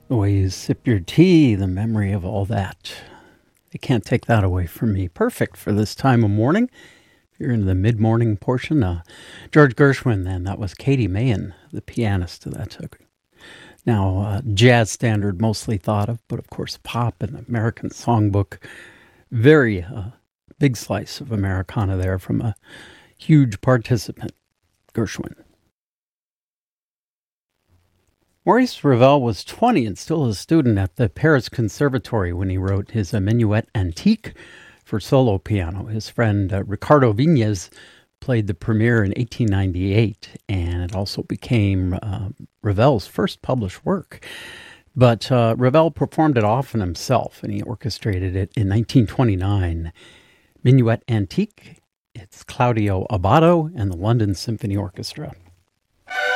The way you sip your tea, the memory of all that. They can't take that away from me. Perfect for this time of morning. If you're in the mid-morning portion, George Gershwin, then that was Katie Mahan, the pianist to that. Now, jazz standard mostly thought of, but of course pop and American songbook. Very big slice of Americana there from a huge participant, Gershwin. Maurice Ravel was 20 and still a student at the Paris Conservatory when he wrote his Minuet Antique for solo piano. His friend Ricardo Vignes played the premiere in 1898, and it also became Ravel's first published work. But Ravel performed it often himself, and he orchestrated it in 1929. Minuet Antique, it's Claudio Abbado and the London Symphony Orchestra.